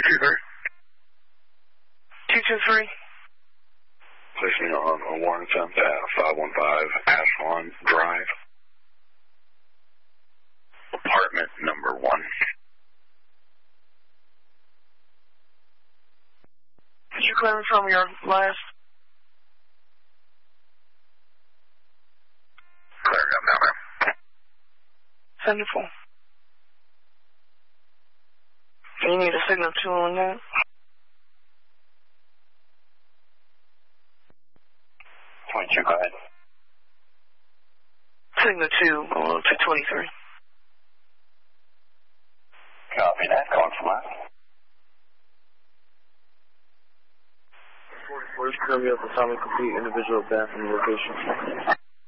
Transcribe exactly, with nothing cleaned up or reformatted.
two three. two two three. Place me on a warrant attempt at five one five Ashland Drive. Apartment number one. Did you clear from your last? Clearing up now, ma'am. Wonderful. You need a signal two on that? twenty-two, go ahead. Signal two on to twenty-three. Copy that. Calling for left. forty-four, confirm you have the time to complete individual bathroom location.